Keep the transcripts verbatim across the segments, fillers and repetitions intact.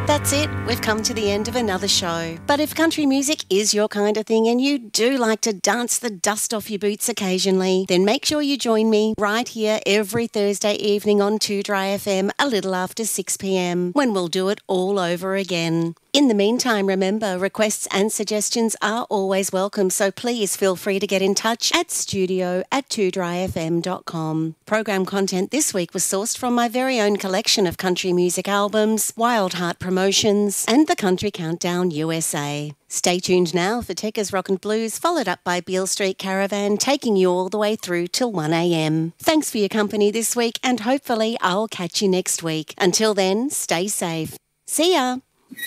That's it. We've come to the end of another show. But if country music is your kind of thing and you do like to dance the dust off your boots occasionally, then make sure you join me right here every Thursday evening on two Dry F M a little after six p m when we'll do it all over again. In the meantime, remember, requests and suggestions are always welcome, so please feel free to get in touch at studio at two dry f m dot com. Program content this week was sourced from my very own collection of country music albums, Wild Heart Promotions, and the Country Countdown U S A. Stay tuned now for Tekka's Rock and Blues, followed up by Beale Street Caravan, taking you all the way through till one a m. Thanks for your company this week, and hopefully I'll catch you next week. Until then, stay safe. See ya.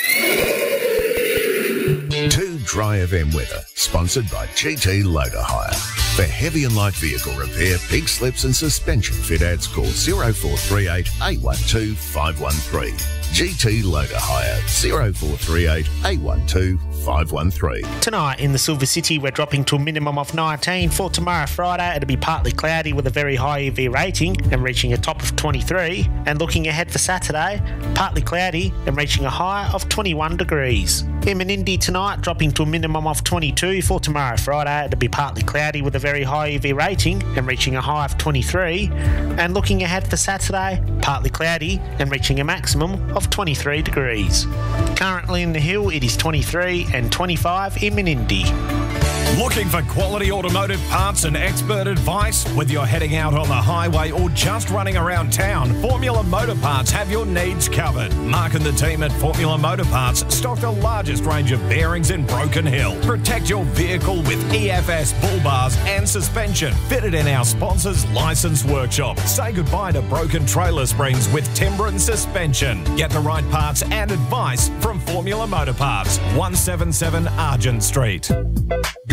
two Dry F M weather, sponsored by G T Loader Hire. For heavy and light vehicle repair, pig slips and suspension fit outs, call zero four three eight, eight one two, five one three. G T Loader Hire, zero four three eight, eight one two, five one three. Tonight in the Silver City, we're dropping to a minimum of nineteen. For tomorrow, Friday, it'll be partly cloudy with a very high U V rating and reaching a top of twenty-three. And looking ahead for Saturday, partly cloudy and reaching a high of twenty-one degrees. In Menindee tonight, dropping to a minimum of twenty-two. For tomorrow, Friday, it'll be partly cloudy with a very high U V rating and reaching a high of twenty-three. And looking ahead for Saturday, partly cloudy and reaching a maximum of twenty-three degrees. Currently in the Hill, it is twenty-three and twenty-five in Menindee. Looking for quality automotive parts and expert advice? Whether you're heading out on the highway or just running around town, Formula Motor Parts have your needs covered. Mark and the team at Formula Motor Parts stock the largest range of bearings in Broken Hill. Protect your vehicle with E F S bull bars and suspension fitted in our sponsor's licensed workshop. Say goodbye to broken trailer springs with Timbren suspension. Get the right parts and advice from Formula Motor Parts, one seventy-seven Argent Street.